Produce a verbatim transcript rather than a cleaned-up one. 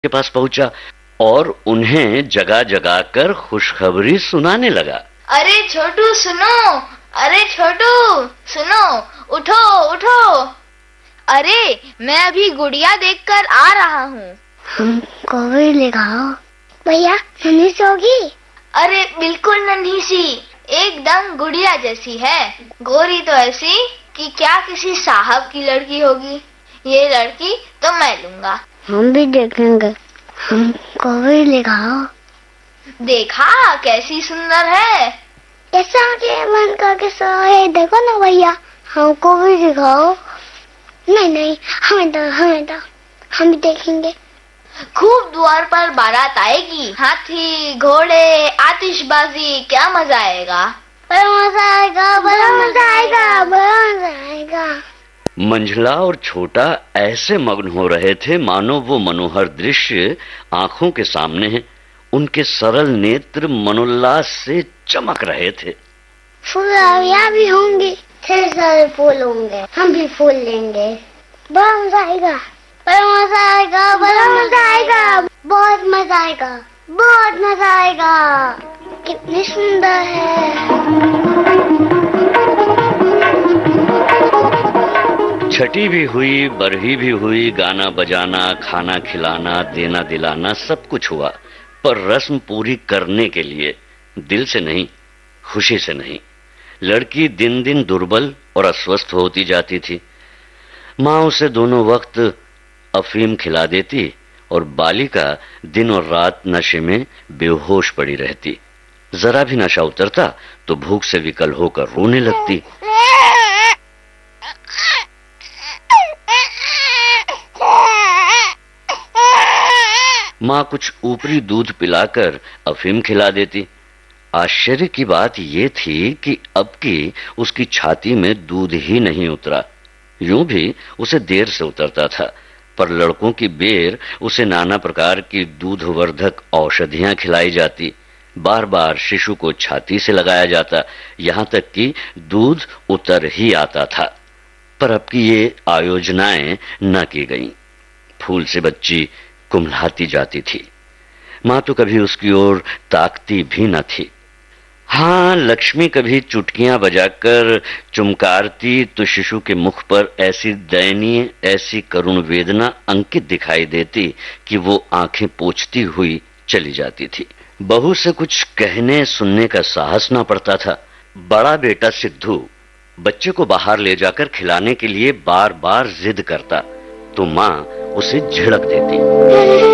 के पास पहुंचा और उन्हें जगा जगा कर खुशखबरी सुनाने लगा। अरे छोटू सुनो, अरे छोटू सुनो, उठो उठो। अरे मैं अभी गुड़िया देखकर आ रहा हूँ। हमको भी दिखाओ। भैया नन्ही सी होगी? अरे बिल्कुल नन्ही सी, एकदम गुड़िया जैसी है। गोरी तो ऐसी कि क्या किसी साहब की लड़की होगी। ये लड़की तो मैं लूंगा। हम भी देखेंगे। हमको भी दिखाओ। देखा कैसी सुंदर है। ऐसा के मन का कैसा है, देखो ना भैया, हमको भी दिखाओ। नहीं नहीं, हमें दो हमें दो, हम भी देखेंगे। खूब द्वार पर बारात आएगी, हाथी घोड़े आतिशबाजी, क्या मजा आएगा। बड़ा मजा आएगा, बड़ा मजा आएगा, बड़ा मजा आएगा। मंझला और छोटा ऐसे मग्न हो रहे थे मानो वो मनोहर दृश्य आंखों के सामने है। उनके सरल नेत्र मनोल्लास से चमक रहे थे। फुलवारियाँ भी होंगी, ढेर सारे फूल होंगे, हम भी फूल लेंगे। बड़ा मजा आएगा, बड़ा मजा आएगा, बड़ा मजा आएगा, बहुत मजा आएगा, बहुत मजा आएगा। कितनी सुंदर है। छठी भी हुई, बरही भी हुई, गाना बजाना, खाना खिलाना, देना दिलाना सब कुछ हुआ, पर रस्म पूरी करने के लिए, दिल से नहीं, खुशी से नहीं। लड़की दिन दिन दुर्बल और अस्वस्थ होती जाती थी। माँ उसे दोनों वक्त अफीम खिला देती और बालिका दिन और रात नशे में बेहोश पड़ी रहती। जरा भी नशा उतरता तो भूख से विकल होकर रोने लगती। माँ कुछ ऊपरी दूध पिलाकर अफीम खिला देती। आश्चर्य की बात यह थी कि अब की उसकी छाती में दूध ही नहीं उतरा। यूं भी उसे देर से उतरता था, पर लड़कों की बेर उसे नाना प्रकार की दूधवर्धक औषधियां खिलाई जाती। बार बार शिशु को छाती से लगाया जाता, यहाँ तक कि दूध उतर ही आता था। पर अब की ये आयोजनाएं न की गईं। फूल से बच्ची कुम्हलाती जाती थी। माँ तो कभी उसकी ओर ताकती भी न थी। हाँ, लक्ष्मी कभी चुटकियां बजाकर चुमकारती तो शिशु के मुख पर ऐसी दयनीय, ऐसी करुण वेदना अंकित दिखाई देती कि वो आंखें पोंछती हुई चली जाती थी। बहू से कुछ कहने सुनने का साहस ना पड़ता था। बड़ा बेटा सिद्धू बच्चे को बाहर ले जाकर खिलाने के लिए बार बार जिद करता तो माँ उसे झिड़क देती।